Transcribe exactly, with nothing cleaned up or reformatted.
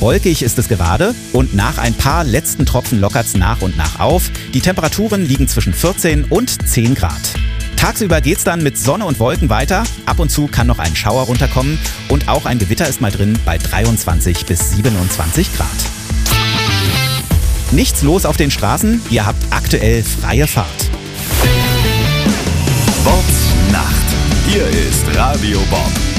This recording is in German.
Wolkig ist es gerade und nach ein paar letzten Tropfen lockert's nach und nach auf. Die Temperaturen liegen zwischen vierzehn und zehn Grad. Tagsüber geht's dann mit Sonne und Wolken weiter. Ab und zu kann noch ein Schauer runterkommen und auch ein Gewitter ist mal drin bei dreiundzwanzig bis siebenundzwanzig Grad. Nichts los auf den Straßen, ihr habt aktuell freie Fahrt. Bobbs Nacht. Hier ist Radio Bob.